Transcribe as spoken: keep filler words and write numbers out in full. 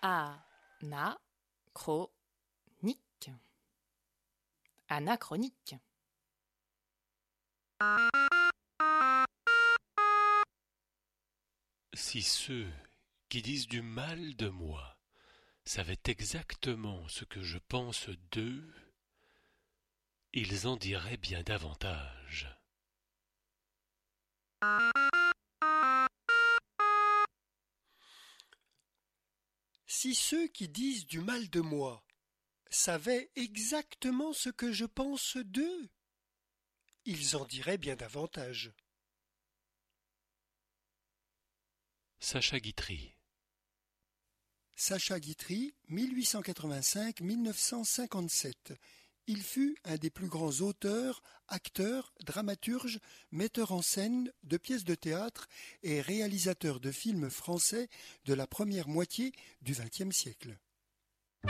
Anachronique. Anachronique. Si ceux qui disent du mal de moi savaient exactement ce que je pense d'eux, ils en diraient bien davantage. Si ceux qui disent du mal de moi savaient exactement ce que je pense d'eux, ils en diraient bien davantage. Sacha Guitry. Sacha Guitry, mille huit cent quatre-vingt-cinq à mille neuf cent cinquante-sept. Il fut un des plus grands auteurs, acteurs, dramaturges, metteurs en scène de pièces de théâtre et réalisateur de films français de la première moitié du vingtième siècle.